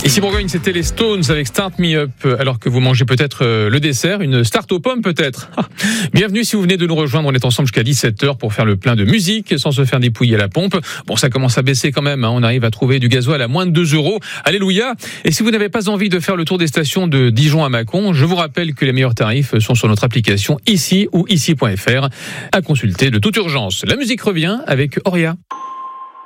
Ici Bourgogne, c'était les Stones avec Start Me Up, alors que vous mangez peut-être le dessert, une start aux pommes peut-être. Bienvenue si vous venez de nous rejoindre, on est ensemble jusqu'à 17h pour faire le plein de musique sans se faire dépouiller à la pompe. Bon, ça commence à baisser quand même, on arrive à trouver du gasoil à moins de 2 €. Alléluia. Et si vous n'avez pas envie de faire le tour des stations de Dijon à Mâcon, je vous rappelle que les meilleurs tarifs sont sur notre application ici ou ici.fr à consulter de toute urgence. La musique revient avec Auria.